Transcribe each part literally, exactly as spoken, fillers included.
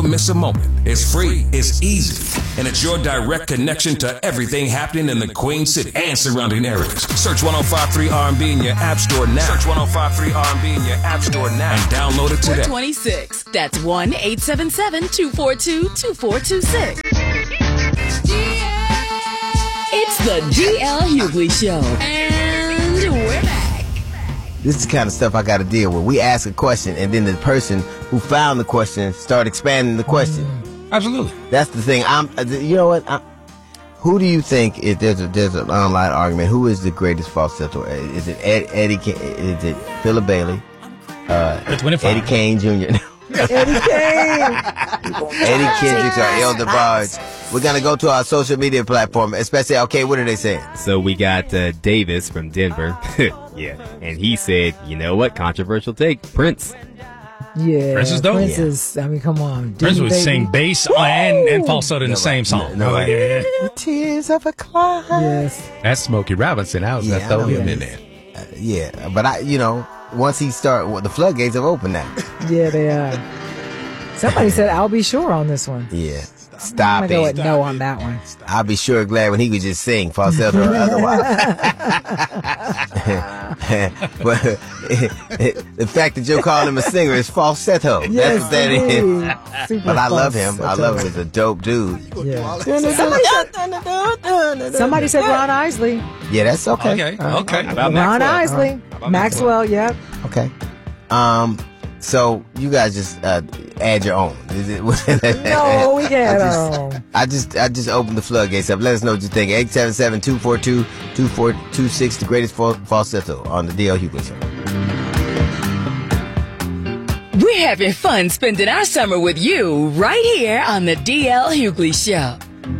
Miss a moment. It's free, it's easy, and it's your direct connection to everything happening in the Queen City and surrounding areas. Search one oh five point three R and B in your app store now. Search one oh five point three R and B in your app store now and download it today. twenty-six. That's one eight seven seven, two four two, two four two six. It's the D L Hughley Show, and we're back. This is the kind of stuff I got to deal with. We ask a question, and then the person who found the question start expanding the question. Absolutely. That's the thing. I'm. You know what? I'm, who do you think? If there's a there's an online argument, who is the greatest falsetto? Is it Ed, Eddie? Is it Philip Bailey? Uh, Eddie Kane Junior Eddie Kane. Eddie Kendricks or El DeBarge. We're going to go to our social media platform, especially, okay, what are they saying? So we got uh, Davis from Denver. Yeah. And he said, you know what? Controversial take. Prince. Yeah. Prince is dope. Prince Yeah. is, I mean, come on. Prince would baby. sing bass and, and falsetto in No, the same right. song. No, no, right. yeah. The tears of a cloud. Yes. That's Smokey Robinson. I was Yeah, going to throw I know him that. in there. Uh, yeah, but I, you know, once he start, well, the floodgates have opened now. Yeah, they are. Somebody said, I'll be sure on this one. Yeah. I'm Stop going to go it. with no on that one. I'll be sure glad when he could just sing falsetto or otherwise. But the fact that you're calling him a singer is falsetto. Yes, That's what that is. indeed. Super But I love him. I falsetto. love him. He's a dope dude. Yeah. Somebody said, somebody said Ron Isley. Yeah, that's okay. Okay. Okay. How about Ron Maxwell? Isley. How about Maxwell, yep. Okay. Um. So you guys just uh, add your own. Is it? No, we can't. I just, um, I just, I just opened the floodgates up. Let us know what you think. eight seven seven, two four two, two four two six, the greatest fal- falsetto on the D L Hughley Show. We're having fun spending our summer with you right here on the D L Hughley Show.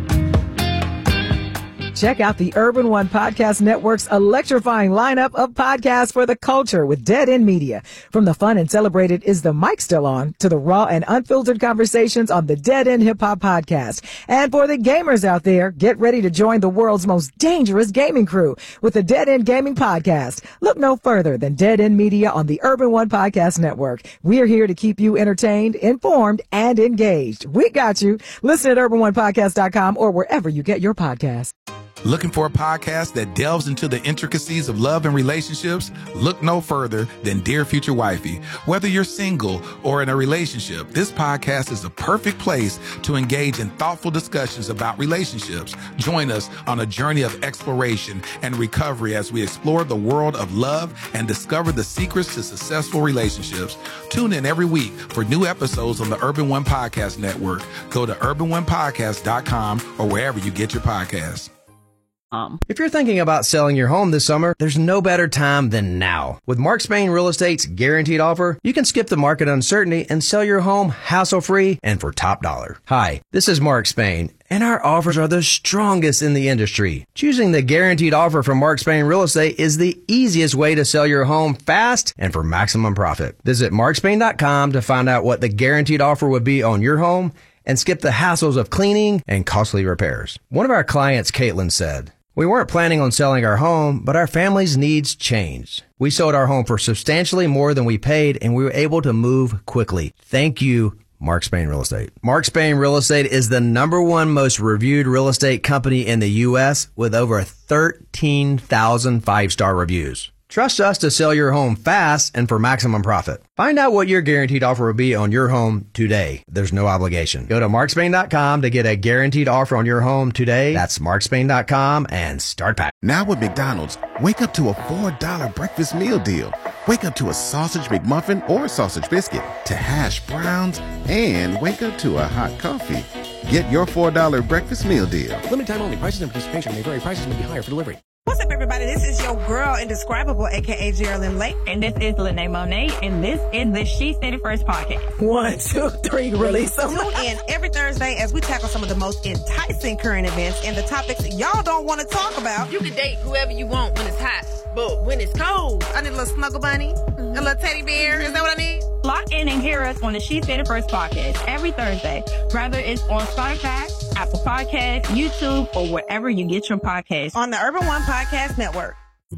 Check out the Urban One Podcast Network's electrifying lineup of podcasts for the culture with Dead End Media. From the fun and celebrated Is the Mic Still On to the raw and unfiltered conversations on the Dead End Hip Hop Podcast. And for the gamers out there, get ready to join the world's most dangerous gaming crew with the Dead End Gaming Podcast. Look no further than Dead End Media on the Urban One Podcast Network. We're here to keep you entertained, informed, and engaged. We got you. Listen at urban one podcast dot com or wherever you get your podcasts. Looking for a podcast that delves into the intricacies of love and relationships? Look no further than Dear Future Wifey. Whether you're single or in a relationship, this podcast is the perfect place to engage in thoughtful discussions about relationships. Join us on a journey of exploration and recovery as we explore the world of love and discover the secrets to successful relationships. Tune in every week for new episodes on the Urban One Podcast Network. Go to urban one podcast dot com or wherever you get your podcasts. Um. If you're thinking about selling your home this summer, there's no better time than now. With Mark Spain Real Estate's guaranteed offer, you can skip the market uncertainty and sell your home hassle-free and for top dollar. Hi, this is Mark Spain, and our offers are the strongest in the industry. Choosing the guaranteed offer from Mark Spain Real Estate is the easiest way to sell your home fast and for maximum profit. Visit mark spain dot com to find out what the guaranteed offer would be on your home and skip the hassles of cleaning and costly repairs. One of our clients, Caitlin, said, "We weren't planning on selling our home, but our family's needs changed. We sold our home for substantially more than we paid, and we were able to move quickly. Thank you, Mark Spain Real Estate." Mark Spain Real Estate is the number one most reviewed real estate company in the U S with over thirteen thousand five-star reviews. Trust us to sell your home fast and for maximum profit. Find out what your guaranteed offer will be on your home today. There's no obligation. Go to mark spain dot com to get a guaranteed offer on your home today. That's mark spain dot com and start packing. Now with McDonald's, wake up to a four dollar breakfast meal deal. Wake up to a sausage McMuffin or sausage biscuit, to hash browns, and wake up to a hot coffee. Get your four dollar breakfast meal deal. Limited time only. Prices and participation may vary. Prices may be higher for delivery. What's up, everybody? This is your girl, Indescribable, a k a. Geraldine Lake. And this is Lene Monet, and this is the She Said It First podcast. One, two, three, release them. Tune in every Thursday as we tackle some of the most enticing current events and the topics y'all don't want to talk about. You can date whoever you want when it's hot, but when it's cold, I need a little snuggle bunny, mm-hmm. a little teddy bear. Is that what I need? Lock in and hear us on the She Said It First podcast every Thursday, whether it's on Spotify, Apple Podcasts, YouTube, or wherever you get your podcasts. On the Urban One Podcast Network.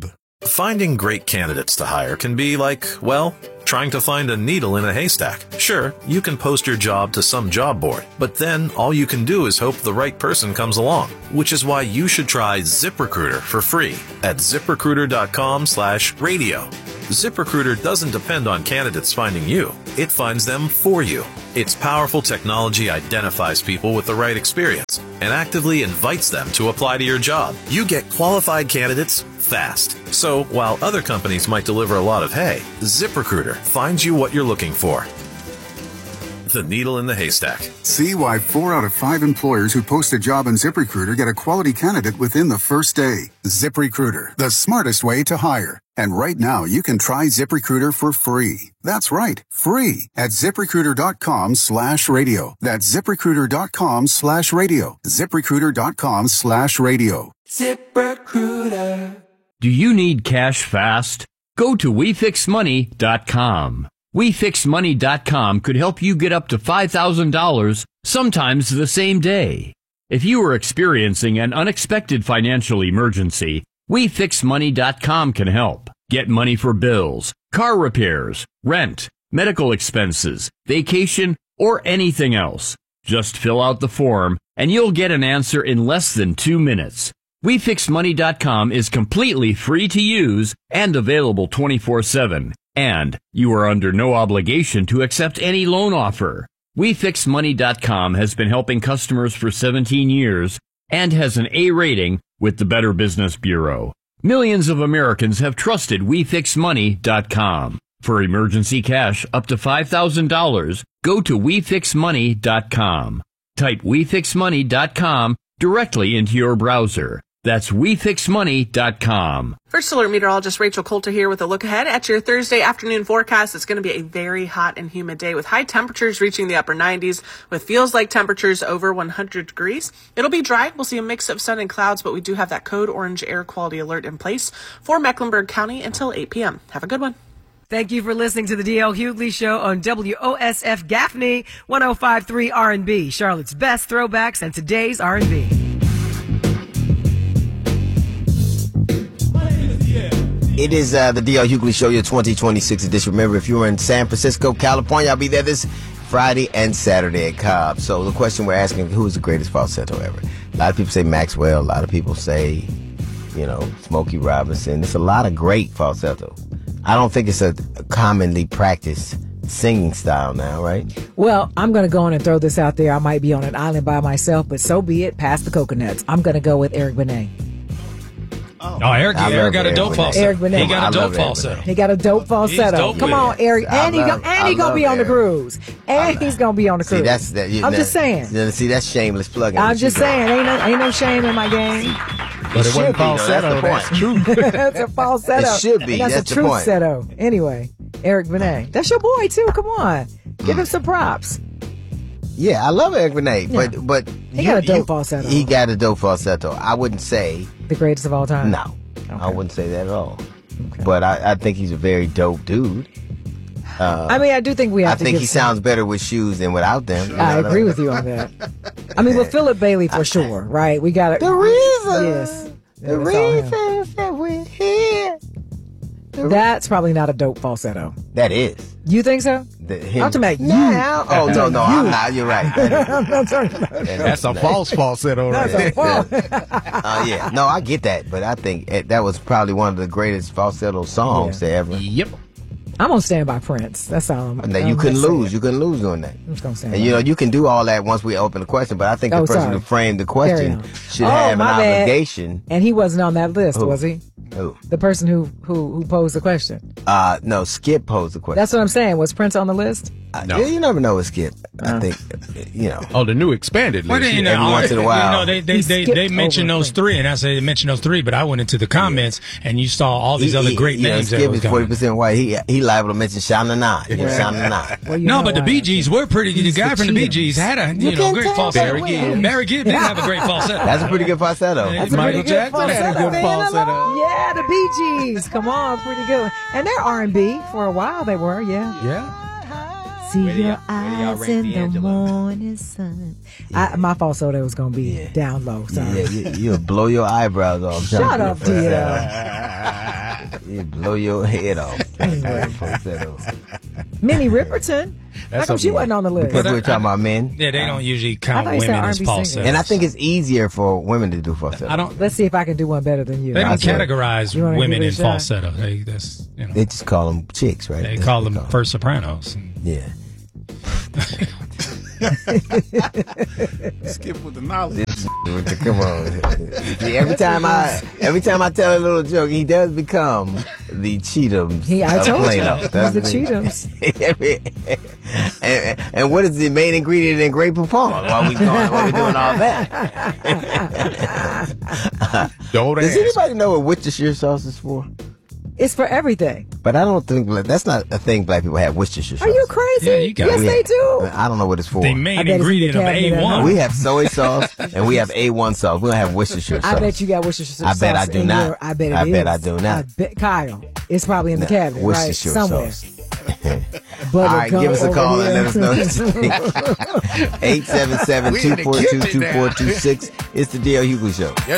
Finding great candidates to hire can be like, well, trying to find a needle in a haystack. Sure, you can post your job to some job board, but then all you can do is hope the right person comes along, which is why you should try ZipRecruiter for free at ZipRecruiter.com slash radio. ZipRecruiter doesn't depend on candidates finding you. It finds them for you. Its powerful technology identifies people with the right experience and actively invites them to apply to your job. You get qualified candidates fast. So while other companies might deliver a lot of hay, ZipRecruiter finds you what you're looking for. The needle in the haystack. See why four out of five employers who post a job on ZipRecruiter get a quality candidate within the first day. ZipRecruiter, the smartest way to hire. And right now, you can try ZipRecruiter for free. That's right, free at ZipRecruiter.com slash radio. That's ZipRecruiter.com slash radio. ZipRecruiter.com slash radio. ZipRecruiter. Do you need cash fast? Go to We Fix Money dot com. We Fix Money dot com could help you get up to five thousand dollars, sometimes the same day. If you are experiencing an unexpected financial emergency, We Fix Money dot com can help. Get money for bills, car repairs, rent, medical expenses, vacation, or anything else. Just fill out the form and you'll get an answer in less than two minutes. We Fix Money dot com is completely free to use and available twenty-four seven. And you are under no obligation to accept any loan offer. We Fix Money dot com has been helping customers for seventeen years and has an A rating with the Better Business Bureau. Millions of Americans have trusted We Fix Money dot com. For emergency cash up to five thousand dollars, go to We Fix Money dot com. Type We Fix Money dot com directly into your browser. That's We Fix Money dot com. First Alert meteorologist Rachel Coulter here with a look ahead at your Thursday afternoon forecast. It's going to be a very hot and humid day with high temperatures reaching the upper nineties with feels like temperatures over one hundred degrees. It'll be dry. We'll see a mix of sun and clouds, but we do have that code orange air quality alert in place for Mecklenburg County until eight p.m. Have a good one. Thank you for listening to the D L Hughley Show on W O S F Gaffney, one oh five point three R and B, Charlotte's best throwbacks and today's R and B. It is uh, the D L Hughley Show, your twenty twenty-six edition. Remember, if you're in San Francisco, California, I'll be there this Friday and Saturday at Cobb. So the question we're asking, who is the greatest falsetto ever? A lot of people say Maxwell. A lot of people say, you know, Smokey Robinson. There's a lot of great falsetto. I don't think it's a commonly practiced singing style now, right? Well, I'm going to go on and throw this out there. I might be on an island by myself, but so be it. Pass the coconuts. I'm going to go with Eric Benet. Oh, oh Eric, Eric got a dope falsetto. Eric Benet. He got a dope falsetto. He got a dope falsetto. Dope Come on, Eric. And he's and he gonna be on the cruise. And he's gonna be on the cruise. See, that's that. You, I'm that, just saying. See, that's shameless plugging. I'm just saying, ain't no, ain't no shame in my game. But it, it wasn't falsetto. That's the point. That's, that's a falsetto. It should be. That's, that's a the true point. setto. Anyway, Eric Benet. That's your boy too. Come on, give him some props. Yeah, I love Eric Benet, yeah. but but he you, got a dope you, falsetto. He got a dope falsetto. I wouldn't say the greatest of all time. No. Okay. I wouldn't say that at all. Okay. But I, I think he's a very dope dude. Uh, I mean, I do think we have I to think give he some... sounds better with shoes than without them. You know I agree I mean? with you on that. I mean, with Philip Bailey for sure, right? We got the reason. Yes. The reason that we're here. That's probably not a dope falsetto. That is. You think so? The, him, I'm talking about you. Now? Oh, no, no, I'm not. You're right. I'm not talking about that. That's a false falsetto, right? That's a false. uh, yeah. No, I get that, but I think it, that was probably one of the greatest falsetto songs yeah. to ever. Yep. I'm gonna stand by Prince. That's all. I'm, now, you I'm couldn't lose. You couldn't lose doing that. I'm just gonna stand and by you know, you can do all that once we open the question, but I think the oh, person sorry. who framed the question should oh, have an my bad. obligation. And he wasn't on that list, who? was he? Who? The person who, who who posed the question. Uh, no, Skip posed the question. That's what I'm saying. Was Prince on the list? Uh, no. Yeah, you never know with Skip. Uh, I think, you know. Oh, the new expanded list. Well, you know, every once in a while. You know, they they, they, they mentioned those three, and I said they mentioned those three, but I went into the comments, yeah. and you saw all these he, other he, great you names. Know, Skip that is forty percent white. He he liable to mention Shana Na. Yeah. Shana Na. Well, no, but why? the Bee Gees were pretty. The guy from the Bee Gees had a you, you know great falsetto. Barry Gibb. Barry Gibb did have a great falsetto. That's a pretty good falsetto. That's Michael Jackson had a good falsetto. Yeah, the Bee Gees. Come on, pretty good. And they're R and B for a while. They were, yeah. Yeah. See your eyes in the morning sun. Yeah. I, my falsetto was gonna be yeah. down low. Sorry. Yeah, you, you'll blow your eyebrows off. Shut up, dear. You blow your head off. Falsetto. Minnie Riperton. How come she wasn't on the list? Because we're talking about men. Yeah, they don't usually count I thought you said women as R and B falsetto. And I think it's easier for women to do falsetto. I don't. Let's see if I can do one better than you. They don't I swear. categorize You wanna women give in it a shot? falsetto. They that's you know. They just call them chicks, right? They That's call what them first sopranos. Yeah. Skip with the knowledge. Come on. See, every time I every time I tell a little joke, he does become the Cheatums. He, I of told Plano. you. That's He's the thing. Cheatums. and, and what is the main ingredient in Great Poupon while we going, while we doing all that? Don't Does ask. anybody know what Worcestershire sauce is for? It's for everything. But I don't think that's not a thing black people have. Worcestershire sauce. Are you crazy? Yeah, you got yes, it. they do. I don't know what it's for. The main I bet it's in the ingredient of cabinet A at one. home. We have soy sauce and we have A one sauce. We don't have Worcestershire sauce. I bet you got Worcestershire sauce. I bet I do in not. Your, I bet it I bet is. I do not. I bet, Kyle, it's probably in the No, cabinet, right? Worcestershire Somewhere. sauce. All All right, give us a call and let us know. eight seven seven, two four two, two four two six. It's the D L Hughley Show.